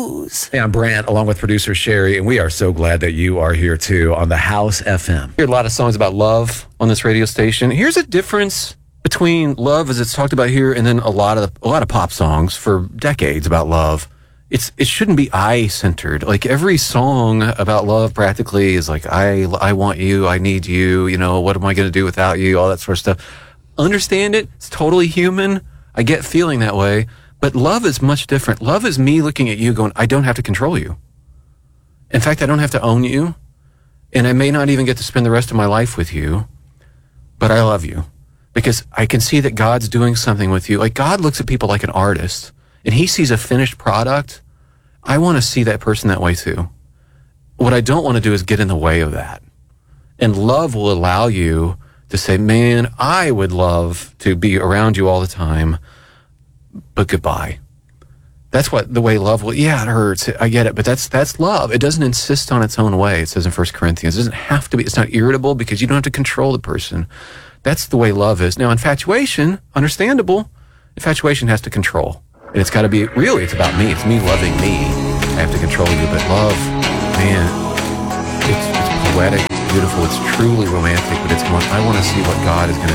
knows. Hey, I'm Brant, along with producer Sherry, and we are so glad that you are here too on the House FM. Hear a lot of songs about love on this radio station. Here's a difference between love, as it's talked about here, and then a lot of pop songs for decades about love. It shouldn't be I-centered. Like every song about love practically is like, I want you, I need you, you know, what am I going to do without you, all that sort of stuff. Understand it. It's totally human. I get feeling that way. But love is much different. Love is me looking at you going, I don't have to control you. In fact, I don't have to own you. And I may not even get to spend the rest of my life with you, but I love you. Because I can see that God's doing something with you. Like God looks at people like an artist, and he sees a finished product. I want to see that person that way too. What I don't want to do is get in the way of that. And love will allow you to say, man, I would love to be around you all the time, but goodbye. That's what the way love will, yeah, it hurts. I get it. But that's love. It doesn't insist on its own way. It says in 1 Corinthians, it doesn't have to be, it's not irritable because you don't have to control the person. That's the way love is. Now, infatuation, understandable. Infatuation has to control. And it's got to be, really, it's about me. It's me loving me. I have to control you. But love, man, it's poetic, beautiful. It's truly romantic, but I want to see what God is going to